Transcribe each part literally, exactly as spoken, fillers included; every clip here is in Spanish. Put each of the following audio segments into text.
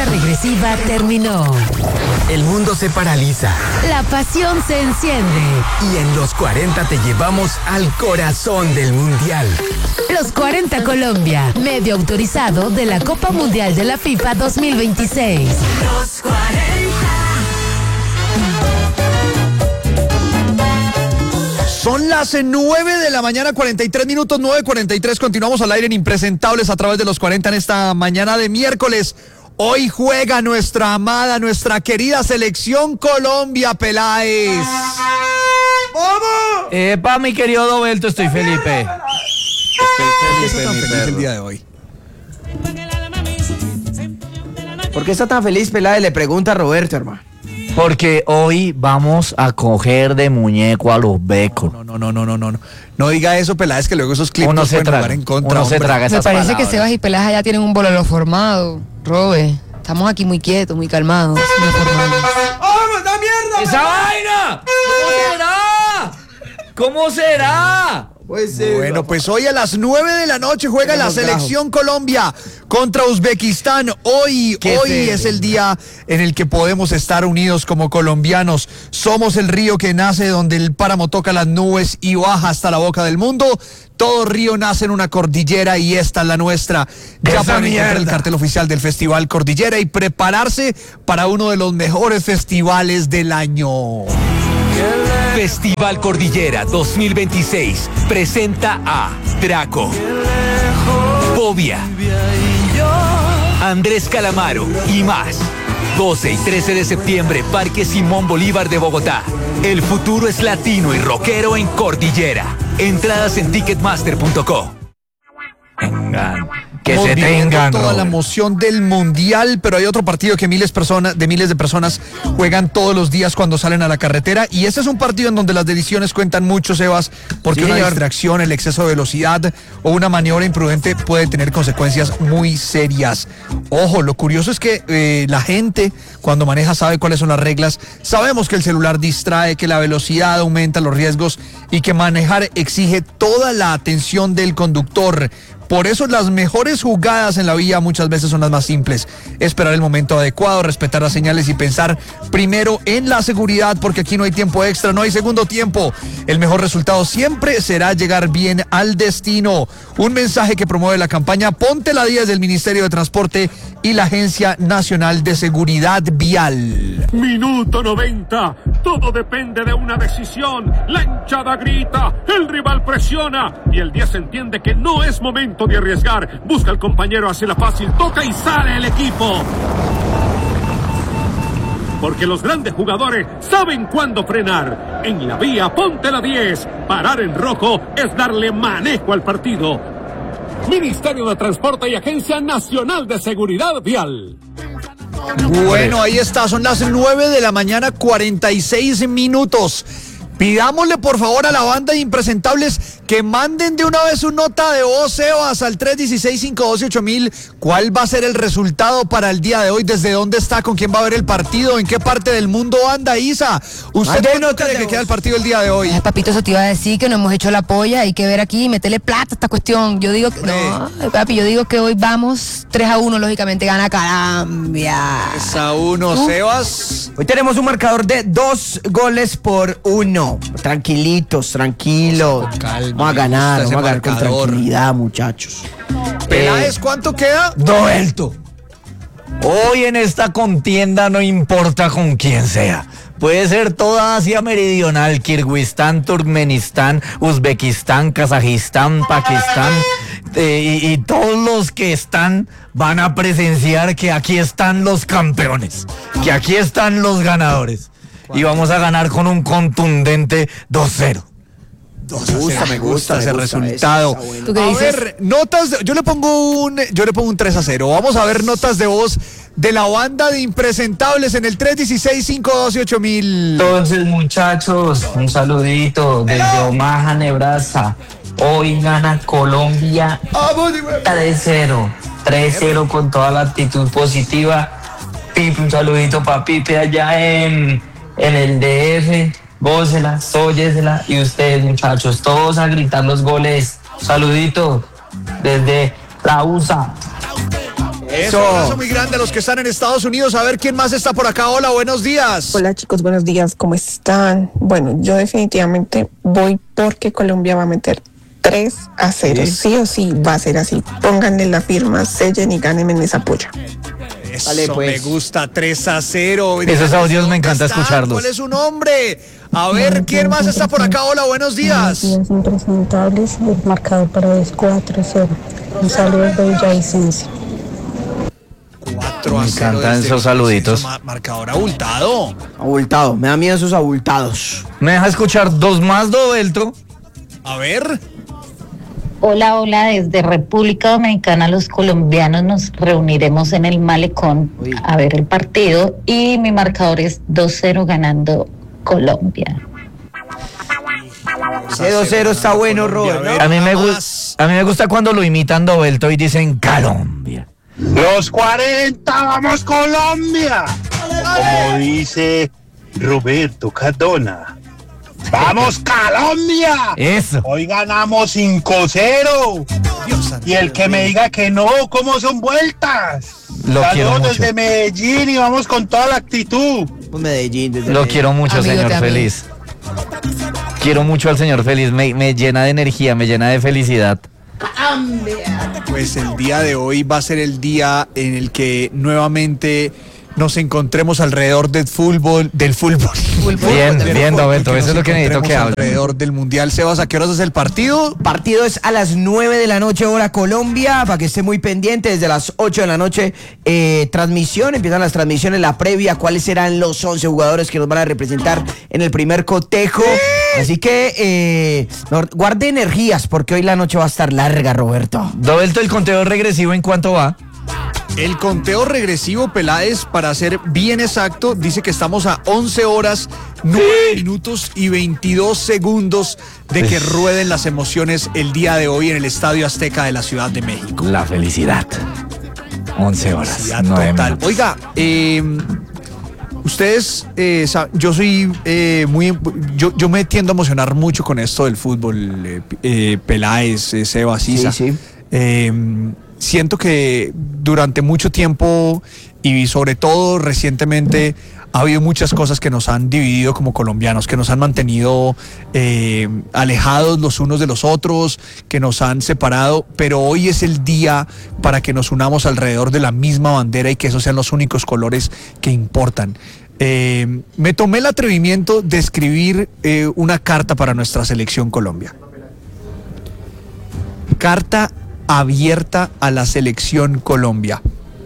cuenta regresiva terminó. El mundo se paraliza. La pasión se enciende. Y en los cuarenta te llevamos al corazón del Mundial. Los cuarenta Colombia, medio autorizado de la Copa Mundial de la FIFA dos mil veintiséis. Los cuarenta. Son las nueve de la mañana, cuarenta y tres minutos, nueve cuarenta y tres. Continuamos al aire en Impresentables a través de los cuarenta en esta mañana de miércoles. Hoy juega nuestra amada, nuestra querida selección Colombia, Peláez. ¡Vamos! Epa, mi querido Dobelto, estoy Felipe. Estoy feliz, tan feliz el día de hoy. ¿Por qué está tan feliz, Peláez? Le pregunta a Roberto, hermano. Porque hoy vamos a coger de muñeco a los becos. No, no, no, no, no, no, no. No diga eso, Peláez, que luego esos clips uno nos se pueden traga, jugar en contra. Uno se traga esas Me parece palabras. que Sebas y Peláez ya tienen un bololo formado. Robe, estamos aquí muy quietos, muy calmados, muy formados. ¡Oh, da mierda! ¡Esa vaina! ¿Cómo será? ¿Cómo será? Pues sí, bueno, pues hoy a las nueve de la noche juega la selección Colombia contra Uzbekistán. Hoy, hoy es el día en el que podemos estar unidos como colombianos. Somos el río que nace donde el páramo toca las nubes y baja hasta la boca del mundo. Todo río nace en una cordillera y esta es la nuestra. Ya pueden encontrar el cartel oficial del Festival Cordillera y prepararse para uno de los mejores festivales del año. Festival Cordillera dos mil veintiséis presenta a Draco, Fobia, Andrés Calamaro y más. doce y trece de septiembre, Parque Simón Bolívar de Bogotá. El futuro es latino y rockero en Cordillera. Entradas en ticketmaster punto co. Vengan, que Estamos se viviendo tengan, toda Robert. la emoción del mundial, pero hay otro partido que miles, personas, de miles de personas juegan todos los días cuando salen a la carretera, y ese es un partido en donde las decisiones cuentan mucho, Sebas, porque Sí, una señor. distracción, el exceso de velocidad o una maniobra imprudente puede tener consecuencias muy serias. Ojo, lo curioso es que eh, la gente cuando maneja sabe cuáles son las reglas. Sabemos que el celular distrae, que la velocidad aumenta los riesgos y que manejar exige toda la atención del conductor. Por eso las mejores jugadas en la vía muchas veces son las más simples. Esperar el momento adecuado, respetar las señales y pensar primero en la seguridad, porque aquí no hay tiempo extra, no hay segundo tiempo. El mejor resultado siempre será llegar bien al destino. Un mensaje que promueve la campaña Ponte la diez del Ministerio de Transporte y la Agencia Nacional de Seguridad Vial. Minuto noventa. Todo depende de una decisión. La hinchada grita, el rival presiona y el diez entiende que no es momento de arriesgar. Busca al compañero, hace la fácil, toca y sale el equipo. Porque los grandes jugadores saben cuándo frenar. En la vía, ponte la diez. Parar en rojo es darle manejo al partido. Ministerio de Transporte y Agencia Nacional de Seguridad Vial. Bueno, ahí está, son las nueve de la mañana, cuarenta y seis minutos. Pidámosle por favor a la banda de Impresentables que manden de una vez su nota de voz, Sebas, al tres uno seis, cinco uno ocho mil. ¿Cuál va a ser el resultado para el día de hoy? ¿Desde dónde está? ¿Con quién va a ver el partido? ¿En qué parte del mundo anda, Isa? ¿Usted qué nota de que queda el partido el día de hoy? Ay, papito, eso te iba a decir que no hemos hecho la polla. Hay que ver aquí y meterle plata a esta cuestión. Yo digo que no, ay, papi, yo digo que hoy vamos tres a uno, lógicamente gana Colombia. tres a uno, Sebas. Hoy tenemos un marcador de dos goles por uno. Tranquilitos, tranquilos. Calma, Vamos a ganar, me gusta vamos a ganar ese con marcador. tranquilidad, muchachos. Peláez, ¿cuánto queda? Dobelto. Hoy en esta contienda no importa con quién sea. Puede ser toda Asia Meridional, Kirguistán, Turkmenistán, Uzbekistán, Kazajistán, Pakistán, eh, y, y todos los que están van a presenciar que aquí están los campeones, que aquí están los ganadores. Y vamos a ganar con un contundente dos cero. Me gusta, me gusta ese me gusta, resultado. esa, esa buena. ¿Tú qué A dices? ver, notas, de- yo le pongo un, yo le pongo un tres a cero. Vamos a ver notas de voz de la banda de Impresentables en el tres uno seis, cinco uno ocho mil. Entonces, muchachos, un saludito desde Omaha, Nebraska. Hoy gana Colombia tres cero. tres cero con toda la actitud positiva. Pipe, un saludito para Pipe allá en, en el D F. Gócela, sóyesela. Y ustedes, muchachos, todos a gritar los goles. Saludito desde la U S A. Eso, un abrazo muy grande a los que están en Estados Unidos. A ver quién más está por acá. Hola, buenos días. Hola chicos, buenos días, ¿cómo están? Bueno, yo definitivamente voy porque Colombia va a meter tres a cero. Sí, sí o sí va a ser así. Pónganle la firma, sellen y gánenme en esa polla. Eso vale, pues. Me gusta, tres a cero. Esos audios me encanta están? escucharlos. ¿Cuál es su nombre? A ver, ¿quién más está por acá? Hola, buenos días. Buenos días, impresentables. El marcador para hoy es cuatro a cero. Un saludo de Villavicencio. cuatro a cero. Me encantan esos saluditos. Marcador abultado. Abultado, me da miedo esos abultados. ¿Me deja escuchar dos más, Dobelto? A ver. Hola, hola, desde República Dominicana los colombianos nos reuniremos en el Malecón Uy. a ver el partido y mi marcador es dos cero ganando Colombia. Ese dos cero está bueno, Robert, ¿no? A mí, me gu- a mí me gusta cuando lo imitan Dobelto y dicen Colombia. Los cuarenta, vamos Colombia. Como dice Roberto Cardona. ¡Vamos, Colombia! Eso. Hoy ganamos cinco cero. Y el que me diga que no, ¿cómo son vueltas? Lo quiero mucho. Desde Medellín y vamos con toda la actitud. Medellín, desde Lo Medellín. quiero mucho, Amigo señor también. Feliz. Quiero mucho al señor Feliz. Me, me llena de energía, me llena de felicidad. Pues el día de hoy va a ser el día en el que nuevamente nos encontremos alrededor del fútbol, del fútbol. Bien, Del bien, fútbol, Dobeto, que eso es nos lo que necesito que encontremos hable. alrededor del mundial. Sebas, ¿a qué horas es el partido? Partido es a las nueve de la noche, hora Colombia, para que esté muy pendiente. Desde las ocho de la noche, eh, transmisión, empiezan las transmisiones, la previa, cuáles serán los once jugadores que nos van a representar en el primer cotejo. Así que eh, no, guarde energías, porque hoy la noche va a estar larga, Roberto. Dobelto, ¿el conteo regresivo en cuánto va? El conteo regresivo, Peláez, para ser bien exacto, dice que estamos a once horas, nueve minutos y veintidós segundos de que rueden las emociones el día de hoy en el Estadio Azteca de la Ciudad de México. La felicidad. once horas. Felicidad nueve total. minutos. Oiga, eh, ustedes, eh, sab- yo soy eh, muy, yo, yo me tiendo a emocionar mucho con esto del fútbol, eh, eh, Peláez, eh, Sebas, Isa. Sí, sí. Eh, siento que durante mucho tiempo y sobre todo recientemente ha habido muchas cosas que nos han dividido como colombianos, que nos han mantenido eh, alejados los unos de los otros, que nos han separado, pero hoy es el día para que nos unamos alrededor de la misma bandera y que esos sean los únicos colores que importan. Eh, me tomé el atrevimiento de escribir eh, una carta para nuestra selección Colombia. Carta abierta a la selección Colombia.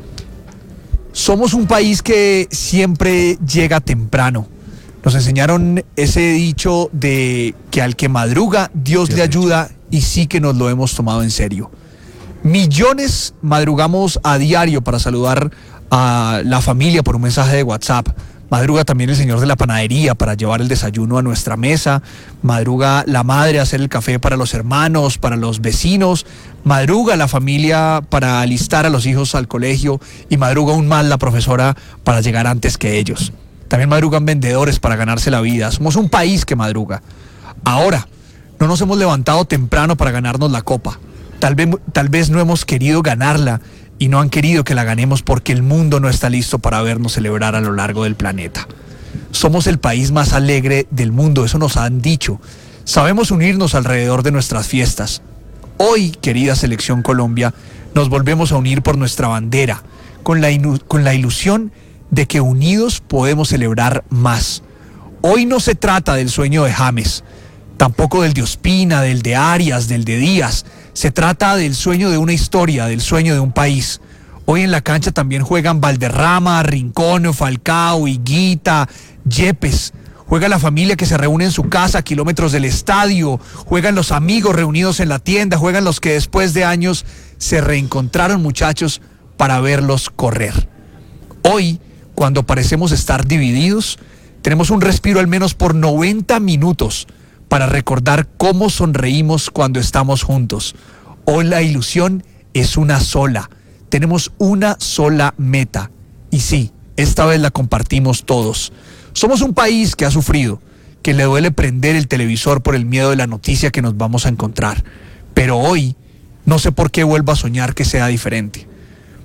Somos un país que siempre llega temprano. Nos enseñaron ese dicho de que al que madruga, Dios le ayuda, y sí que nos lo hemos tomado en serio. Millones madrugamos a diario para saludar a la familia por un mensaje de WhatsApp. Madruga también el señor de la panadería para llevar el desayuno a nuestra mesa. Madruga la madre a hacer el café para los hermanos, para los vecinos. Madruga la familia para alistar a los hijos al colegio. Y madruga aún más la profesora para llegar antes que ellos. También madrugan vendedores para ganarse la vida. Somos un país que madruga. Ahora, no nos hemos levantado temprano para ganarnos la copa. Tal vez, tal vez no hemos querido ganarla y no han querido que la ganemos porque el mundo no está listo para vernos celebrar a lo largo del planeta. Somos el país más alegre del mundo, eso nos han dicho. Sabemos unirnos alrededor de nuestras fiestas. Hoy, querida Selección Colombia, nos volvemos a unir por nuestra bandera, con la, inu- con la ilusión de que unidos podemos celebrar más. Hoy no se trata del sueño de James, tampoco del de Ospina, del de Arias, del de Díaz. Se trata del sueño de una historia, del sueño de un país. Hoy en la cancha también juegan Valderrama, Rincón, Falcao, Higuita, Yepes. Juega la familia que se reúne en su casa a kilómetros del estadio. Juegan los amigos reunidos en la tienda. Juegan los que después de años se reencontraron, muchachos, para verlos correr. Hoy, cuando parecemos estar divididos, tenemos un respiro al menos por noventa minutos para recordar cómo sonreímos cuando estamos juntos. Hoy la ilusión es una sola. Tenemos una sola meta. Y sí, esta vez la compartimos todos. Somos un país que ha sufrido, que le duele prender el televisor por el miedo de la noticia que nos vamos a encontrar. Pero hoy, no sé por qué vuelvo a soñar que sea diferente.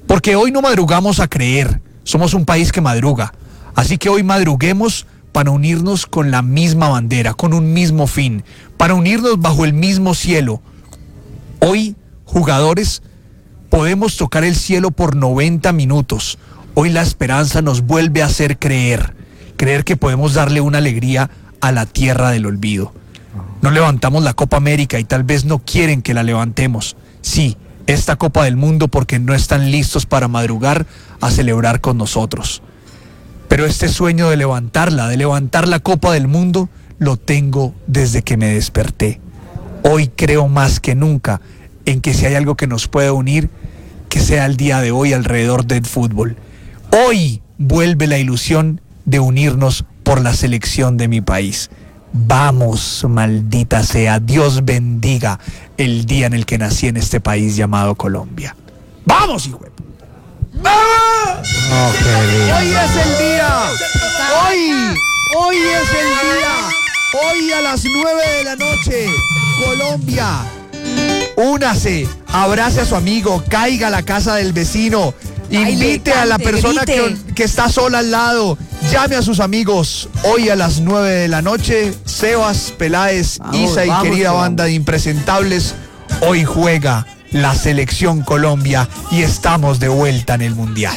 Porque hoy no madrugamos a creer, somos un país que madruga. Así que hoy madruguemos para unirnos con la misma bandera, con un mismo fin, para unirnos bajo el mismo cielo. Hoy, jugadores, podemos tocar el cielo por noventa minutos. Hoy la esperanza nos vuelve a hacer creer, creer que podemos darle una alegría a la tierra del olvido. No levantamos la Copa América y tal vez no quieren que la levantemos. Sí, esta Copa del Mundo porque no están listos para madrugar a celebrar con nosotros. Pero este sueño de levantarla, de levantar la Copa del Mundo, lo tengo desde que me desperté. Hoy creo más que nunca en que si hay algo que nos puede unir, que sea el día de hoy alrededor del fútbol. Hoy vuelve la ilusión de unirnos por la selección de mi país. Vamos, maldita sea, Dios bendiga el día en el que nací en este país llamado Colombia. ¡Vamos, hijo! ¡Vamos! Oh, Hoy es el día. Hoy, hoy es el día. Hoy a las nueve de la noche, Colombia. Únase, abrace a su amigo, caiga a la casa del vecino, invite Baile, a la cante, persona que, grite. que está sola al lado, llame a sus amigos. Hoy a las nueve de la noche, Sebas, Peláez, Vamos, Isa y vamos, querida vamos. banda de impresentables, hoy juega la selección Colombia y estamos de vuelta en el Mundial.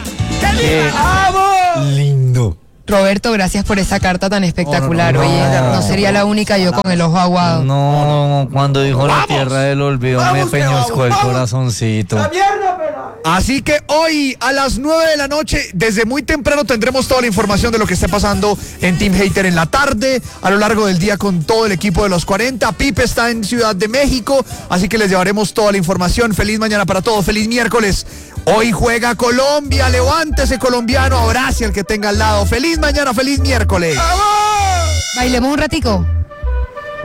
Lindo. Roberto, gracias por esa carta tan espectacular. No, no, no, Oye, no. no sería la única yo con el ojo aguado. No, cuando dijo la ¡Vamos! tierra del olvido me ¡Vamos, que peñoscó vamos, el vamos! corazoncito. Así que hoy a las nueve de la noche, desde muy temprano tendremos toda la información de lo que esté pasando en Team Hater en la tarde, a lo largo del día con todo el equipo de los cuarenta. Pipe está en Ciudad de México, así que les llevaremos toda la información. Feliz mañana para todos, feliz miércoles. Hoy juega Colombia, levántese colombiano, abrace al que tenga al lado. Feliz mañana, feliz miércoles. Bailemos un ratico.